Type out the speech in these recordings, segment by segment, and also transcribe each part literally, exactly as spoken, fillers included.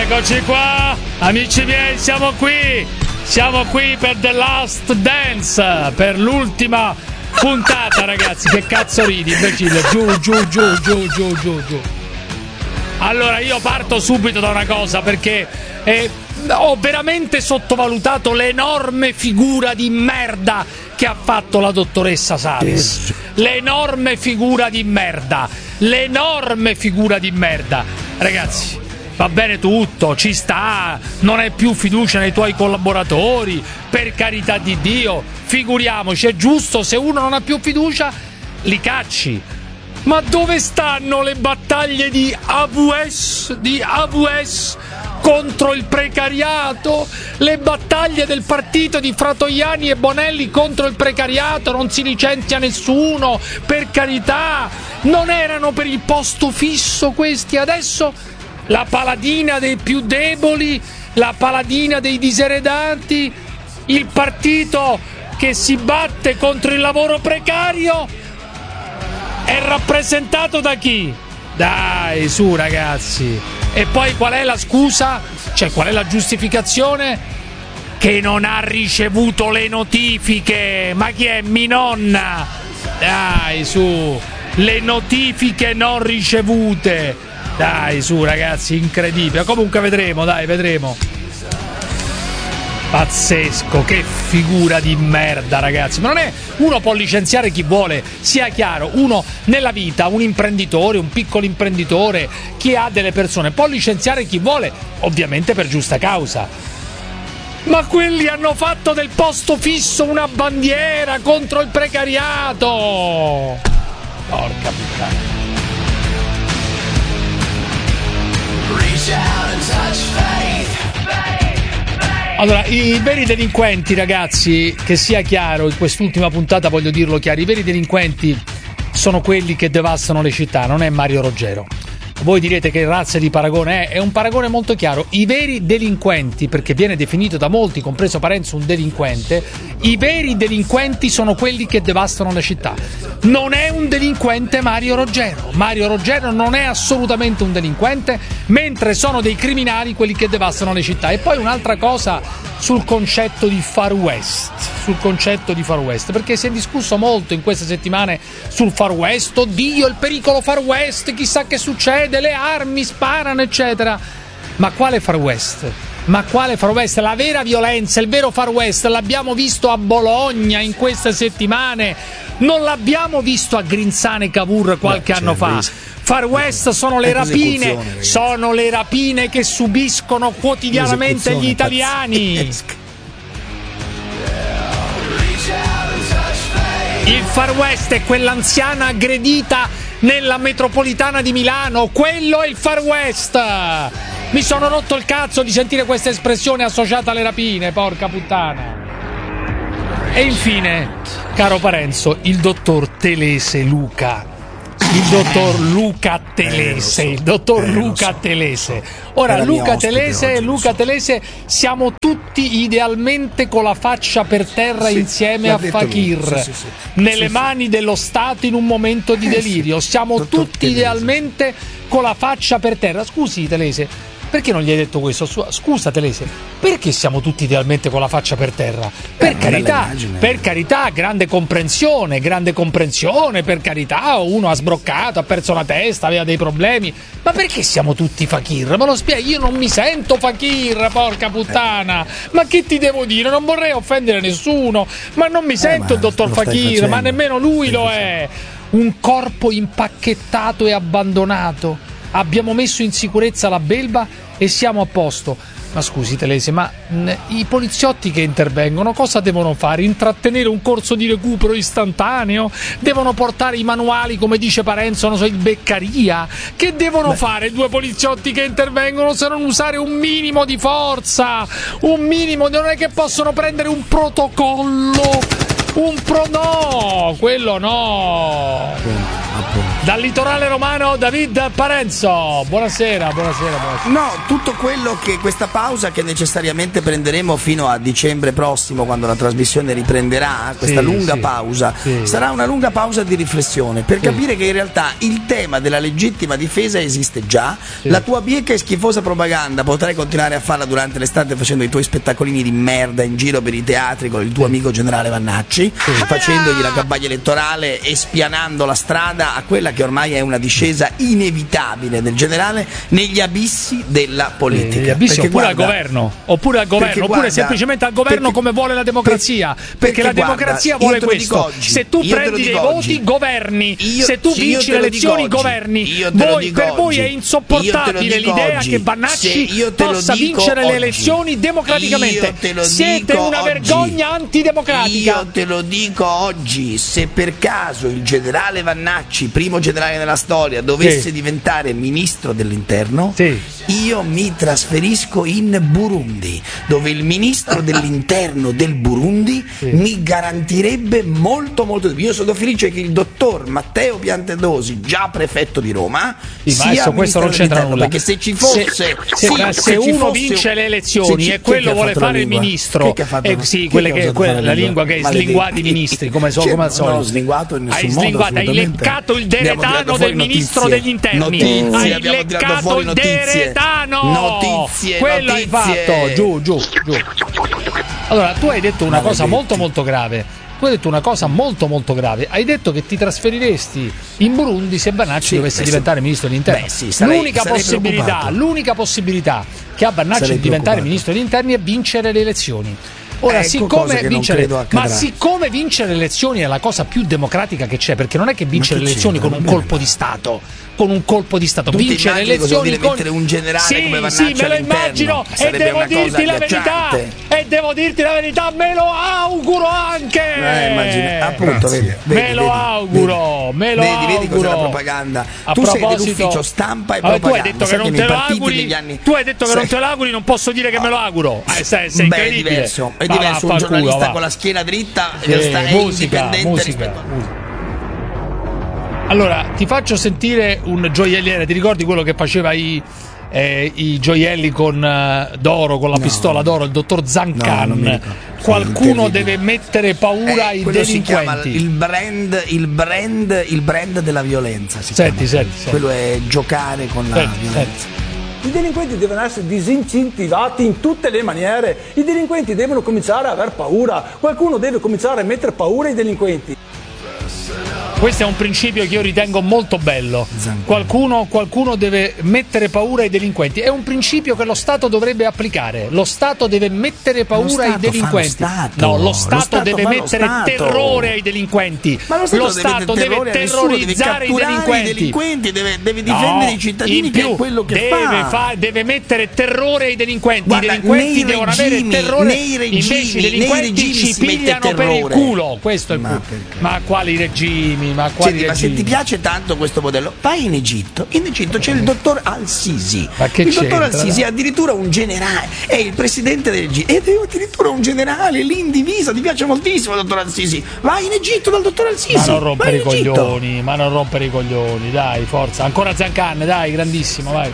Eccoci qua, amici miei, siamo qui, siamo qui per The Last Dance, per l'ultima puntata, ragazzi. Che cazzo ridi, imbecille? Giù, giù, giù, giù, giù, giù, giù. Allora, io parto subito da una cosa, perché eh, ho veramente sottovalutato l'enorme figura di merda che ha fatto la dottoressa Salis. L'enorme figura di merda, l'enorme figura di merda, ragazzi. Va bene tutto, ci sta, non hai più fiducia nei tuoi collaboratori, per carità di Dio, figuriamoci, è giusto, se uno non ha più fiducia li cacci. Ma dove stanno le battaglie di A V S, di A V S contro il precariato? Le battaglie del partito di Fratoianni e Bonelli contro il precariato? Non si licenzia nessuno, per carità, non erano per il posto fisso questi? Adesso la paladina dei più deboli, la paladina dei diseredati, il partito che si batte contro il lavoro precario è rappresentato da chi? Dai, su ragazzi. E poi qual è la scusa? Cioè, qual è la giustificazione? Che non ha ricevuto le notifiche. Ma chi è? Mi nonna. Dai, su. Le notifiche non ricevute. Dai, su ragazzi, incredibile. Comunque vedremo, dai, vedremo. Pazzesco, che figura di merda, ragazzi. Ma non è, uno può licenziare chi vuole, sia chiaro. Uno nella vita, un imprenditore, un piccolo imprenditore, chi ha delle persone, può licenziare chi vuole, ovviamente per giusta causa. Ma quelli hanno fatto del posto fisso una bandiera contro il precariato. Porca puttana. Allora, i veri delinquenti, ragazzi, che sia chiaro, in quest'ultima puntata voglio dirlo chiaro, i veri delinquenti sono quelli che devastano le città, non è Mario Roggero. Voi direte che razza di paragone è? È un paragone molto chiaro. I veri delinquenti, perché viene definito da molti, compreso Parenzo, un delinquente, i veri delinquenti sono quelli che devastano le città. Non è un delinquente Mario Roggero. Mario Roggero non è assolutamente un delinquente, mentre sono dei criminali quelli che devastano le città. E poi un'altra cosa sul concetto di Far West, sul concetto di Far West, perché si è discusso molto in queste settimane sul Far West. Oddio, il pericolo Far West, chissà che succede, le armi sparano, eccetera. Ma quale Far West? Ma quale Far West? La vera violenza, il vero Far West l'abbiamo visto a Bologna in queste settimane, non l'abbiamo visto a Grinzane Cavour qualche Beh, anno fa. Far West sono le rapine, sono le rapine che subiscono quotidianamente gli italiani. Il Far West è quell'anziana aggredita nella metropolitana di Milano, quello è il Far West. Mi sono rotto il cazzo di sentire questa espressione associata alle rapine, porca puttana. E infine, caro Parenzo, il dottor Telese Luca. Il dottor Luca Telese, il dottor Luca Telese. Ora, Luca Telese, Luca Telese, siamo tutti idealmente con la faccia per terra sì, insieme a Fakir, sì, sì, sì. nelle sì, mani sì. dello Stato in un momento di delirio. Siamo dottor tutti Telese. idealmente con la faccia per terra. Scusi, Telese, perché non gli hai detto questo? Scusa, Telese, perché siamo tutti idealmente con la faccia per terra? Per eh, carità, per carità, grande comprensione, grande comprensione, per carità, uno ha sbroccato, ha perso la testa, aveva dei problemi, ma perché siamo tutti Fakir? Me lo spieghi? Io non mi sento Fakir, porca puttana, ma che ti devo dire? Non vorrei offendere nessuno, ma non mi sento il eh, dottor Fakir, ma nemmeno lui lo è. Un corpo impacchettato e abbandonato. Abbiamo messo in sicurezza la belva e siamo a posto. Ma scusi Telese, ma mh, i poliziotti che intervengono cosa devono fare? Intrattenere un corso di recupero istantaneo? Devono portare i manuali, come dice Parenzo, non so, il Beccaria? Che devono Beh. fare due poliziotti che intervengono se non usare un minimo di forza? Un minimo, non è che possono prendere un protocollo? Un pro... no, quello no. Dal litorale romano David Parenzo. Buonasera, buonasera, buonasera. No, tutto quello che questa pausa che necessariamente prenderemo fino a dicembre prossimo, quando la trasmissione riprenderà, questa sì, lunga sì, pausa, sì. sarà una lunga pausa di riflessione per sì. capire che in realtà il tema della legittima difesa esiste già. Sì. La tua bieca e schifosa propaganda potrai continuare a farla durante l'estate facendo i tuoi spettacolini di merda in giro per i teatri con il tuo sì. amico generale Vannacci, sì. facendogli la campagna elettorale e spianando la strada a quella che ormai è una discesa inevitabile del generale negli abissi della politica. Negli abissi perché oppure guarda, al governo, oppure al governo, oppure guarda, semplicemente al governo perché, come vuole la democrazia. Perché, perché la guarda, democrazia vuole questo. Oggi, se tu prendi dei oggi. voti, governi. Io, se tu vinci le elezioni, governi. Voi, per oggi. voi è insopportabile l'idea oggi. che Vannacci possa vincere oggi. le elezioni democraticamente. Siete una oggi. vergogna antidemocratica. Io te lo dico oggi. Se per caso il generale Vannacci, primo generale nella storia, dovesse sì. diventare ministro dell'interno, sì. io mi trasferisco in Burundi, dove il ministro dell'interno del Burundi sì. mi garantirebbe molto molto di più. Io sono felice che il dottor Matteo Piantedosi, già prefetto di Roma, sì, sia questo non c'entra nulla, perché se ci fosse se, se, sì, se, se uno fosse, vince le elezioni ci, e quello vuole fare il ministro, eh, sì, quelle che, quelle, la lingua che hai slinguato i ministri come, so, come al solito. Non ho slinguato in nessun hai modo, slinguato, hai leccato il deretano del ministro notizie. degli interni, notizie, hai leccato il deretano, notizie, quello notizie. hai fatto, giù, giù, giù. Allora, tu hai detto una Maledetti. cosa molto molto grave. Tu hai detto una cosa molto molto grave. Hai detto che ti trasferiresti in Burundi se Vannacci sì, dovesse beh, diventare sì. ministro dell'interno. Beh, sì, sarei, l'unica sarei possibilità, l'unica possibilità che ha Vannacci di diventare ministro degli interni è vincere le elezioni. Ora, ecco siccome vincere, ma siccome vincere le elezioni è la cosa più democratica che c'è, perché non è che vincere le elezioni con un colpo di Stato, con un colpo di Stato, vincere le elezioni con mettere un generale sì, come Vannacci sì, me lo immagino e devo dirti la verità, e devo dirti la verità, me lo auguro anche. Eh, immagina, appunto, vedi, vedi, me lo vedi, auguro, vedi, me lo vedi, auguro. Vedi cos'è la propaganda. A tu proposito, sei dell'ufficio stampa e allora, propaganda. Tu hai detto che non te lo auguri. Anni... Tu hai detto che sei... non te lo auguri, non posso dire che me lo auguro. Eh, sei, sei Beh, incredibile. È diverso, è diverso un giornalista culo, con la schiena dritta sì, che sta, è musica, indipendente musica, rispetto a... musica. Allora, ti faccio sentire un gioielliere, ti ricordi quello che faceva i, eh, i gioielli con uh, d'oro, con la no, pistola d'oro, il dottor Zancan? No, qualcuno deve mettere paura eh, ai delinquenti. Il brand, il brand, il brand della violenza. Si senti, senti, senti. Quello è giocare con la senti, violenza. Senti. I delinquenti devono essere disincentivati in tutte le maniere. I delinquenti devono cominciare a aver paura. Qualcuno deve cominciare a mettere paura ai delinquenti. Questo è un principio che io ritengo molto bello. Qualcuno, qualcuno deve mettere paura ai delinquenti. È un principio che lo Stato dovrebbe applicare. Lo Stato deve mettere paura ai delinquenti. Lo Stato. No, lo Stato, lo Stato deve mettere terrore ai delinquenti. Ma lo Stato, lo Stato deve, deve terrorizzare nessuno, deve i delinquenti. I delinquenti deve, deve difendere no, i cittadini, più, che è quello che deve fa. fa. Deve mettere terrore ai delinquenti. Guarda, I delinquenti devono regimi, avere terrore. Nei regimi, invece i delinquenti ci pigliano per il culo. Questo è il ma, ma quali regimi? Ma quali Senti, regimi? Ma se ti piace tanto questo modello, vai in Egitto. In Egitto c'è il dottor Al-Sisi. Ma che il dottor c'entra? Al-Sisi è addirittura un generale, è il presidente dell'Egitto ed è addirittura un generale lì in divisa. Ti piace moltissimo il dottor Al-Sisi. Vai in Egitto dal dottor Al-Sisi. Ma non rompere i coglioni, ma non rompere i coglioni, dai, forza. Ancora Zancan, dai, grandissimo, vai.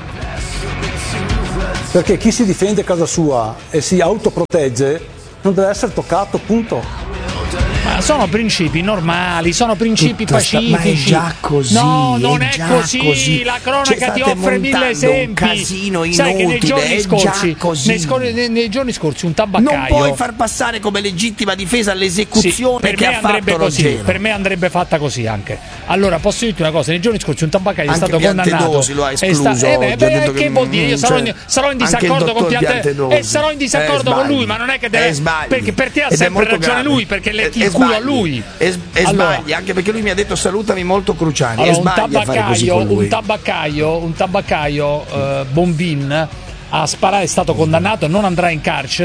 Perché chi si difende a casa sua e si autoprotegge non deve essere toccato, punto. Ma sono principi normali, sono principi Tutta pacifici. Sta, ma è già così. No, non è, è così. così. La cronaca ti offre mille esempi. Un casino inutile. Sai che nei giorni scorsi, nei, scor- nei, nei giorni scorsi, un tabaccaio. Non puoi far passare come legittima difesa l'esecuzione sì, che ha fatto così. Ruggero. Per me andrebbe fatta così anche. Allora, posso dirti una cosa: nei giorni scorsi un tabaccaio anche è stato condannato. Lo ha escluso, è sta- eh beh, beh, che, che vuol dire? Io sarò, cioè, in, sarò in disaccordo con Piantedosi e sarò in disaccordo con lui, ma non è che deve. Perché per te ha sempre ragione lui, perché le il culo a lui. E, e allora, sbagli, anche perché lui mi ha detto salutami molto Cruciani. Allora, e sbagli a fare così con lui. Un tabaccaio, un tabaccaio uh, Bombin a sparare, è stato condannato, non andrà in carcere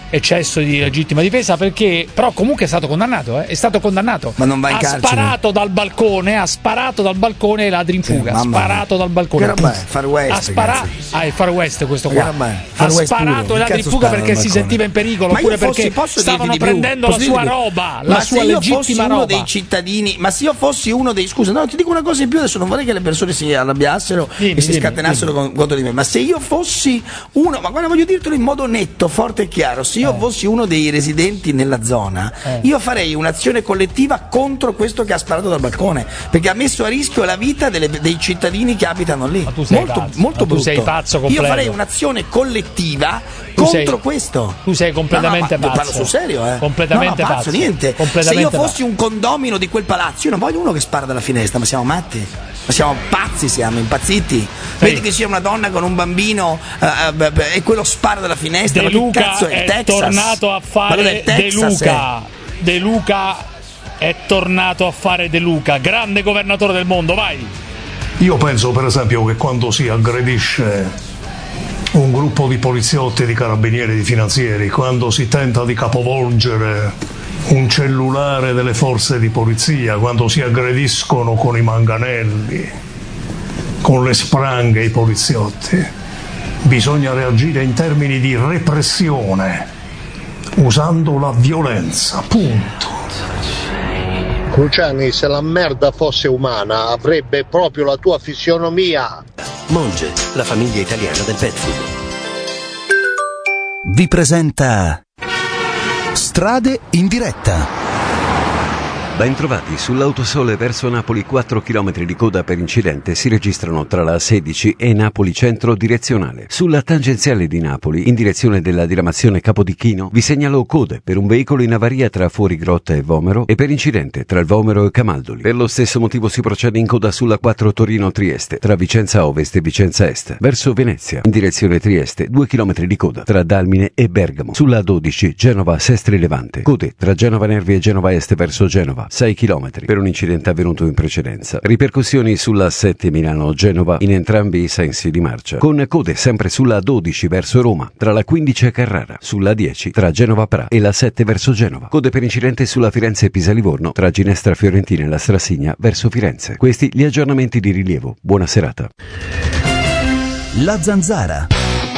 eccesso di legittima difesa, perché però comunque è stato condannato, eh? È stato condannato. Ma non va in ha carcere. sparato dal balcone, ha sparato dal balcone e ladri in fuga. Ha sparato dal balcone. Che roba è? Far West. Ha sparato. Ah, è Far West questo qua. Far ha West sparato puro. e ladri in fuga perché si sentiva in pericolo, ma oppure fossi, perché stavano prendendo la sua roba, la ma sua se io legittima fossi roba. uno dei cittadini, ma se io fossi uno dei scusa, no, ti dico una cosa in più, adesso non vorrei che le persone si arrabbiassero dimmi, e si dimmi, scatenassero dimmi. contro di me, ma se io fossi uno, ma guarda, voglio dirtelo in modo netto, forte e chiaro, se io eh. fossi uno dei residenti nella zona, eh. io farei un'azione collettiva contro questo che ha sparato dal balcone, perché ha messo a rischio la vita delle, dei cittadini che abitano lì. Ma tu sei molto, pazzo. molto Ma tu brutto. sei pazzo completo. Io farei un'azione collettiva Tu contro sei, questo. Tu sei completamente no, no, ma, pazzo. Parlo sul serio, eh. Completamente no, no, pazzo, pazzo. niente. Completamente Se io fossi pazzo. un condomino di quel palazzo, io non voglio uno che spara dalla finestra, ma siamo matti. Ma siamo pazzi, siamo impazziti. Sì. Vedi che sia una donna con un bambino uh, uh, e quello spara dalla finestra. De ma che Luca cazzo è, è tornato a fare De Luca. De Luca è tornato a fare De Luca, grande governatore del mondo, vai. Io penso per esempio che quando si aggredisce un gruppo di poliziotti, di carabinieri, di finanzieri, quando si tenta di capovolgere un cellulare delle forze di polizia, quando si aggrediscono con i manganelli, con le spranghe i poliziotti, bisogna reagire in termini di repressione, usando la violenza, punto. Cruciani, se la merda fosse umana avrebbe proprio la tua fisionomia. Monge, la famiglia italiana del pet food, vi presenta Strade in diretta. Bentrovati, sull'autosole verso Napoli quattro chilometri di coda per incidente si registrano tra la sedici e Napoli centro direzionale. Sulla tangenziale di Napoli, in direzione della diramazione Capodichino, vi segnalo code per un veicolo in avaria tra Fuorigrotta e Vomero e per incidente tra il Vomero e Camaldoli. Per lo stesso motivo si procede in coda sulla quattro Torino-Trieste, tra Vicenza Ovest e Vicenza Est, verso Venezia, in direzione Trieste, due chilometri di coda tra Dalmine e Bergamo. Sulla dodici Genova-Sestri Levante, code tra Genova Nervi e Genova Est verso Genova, sei chilometri per un incidente avvenuto in precedenza. Ripercussioni sulla sette Milano-Genova in entrambi i sensi di marcia, con code sempre sulla dodici verso Roma, tra la quindici e Carrara, sulla dieci tra Genova-Pra e la sette verso Genova. Code per incidente sulla Firenze-Pisa-Livorno, tra Ginestra Fiorentina e la Strasigna verso Firenze. Questi gli aggiornamenti di rilievo. Buona serata. La Zanzara.